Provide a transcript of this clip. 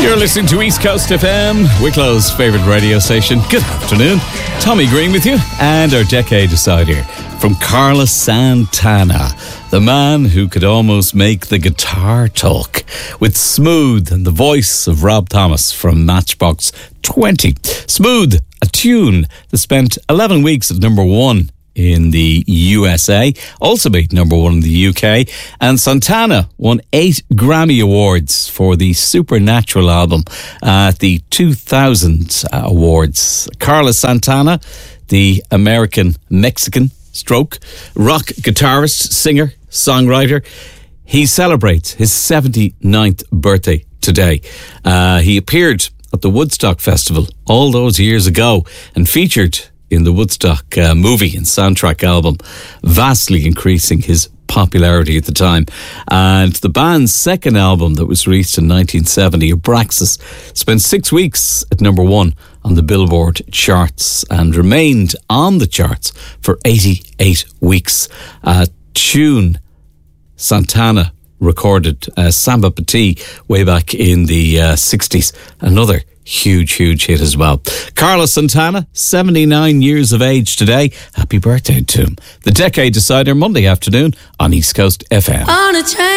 You're listening to East Coast FM, Wicklow's favourite radio station. Good afternoon. Tommy Green with you, and our decade decider from Carlos Santana, the man who could almost make the guitar talk, with Smooth and the voice of Rob Thomas from Matchbox 20. Smooth, a tune that spent 11 weeks at number one in the USA, also made number one in the UK, and Santana won 8 Grammy Awards for the Supernatural album at the 2000 Awards. Carlos Santana, the American-Mexican rock guitarist, singer, songwriter, he celebrates his 79th birthday today. He appeared at the Woodstock Festival all those years ago and featured in the Woodstock movie and soundtrack album, vastly increasing his popularity at the time. And the band's second album that was released in 1970, Abraxas, spent 6 weeks at number one on the Billboard charts and remained on the charts for 88 weeks. A tune Santana recorded, Samba Petit, way back in the 60s. Another huge hit as well. Carlos Santana, 79 years of age today. Happy birthday to him. The Decade Decider, Monday afternoon on East Coast FM. On a train.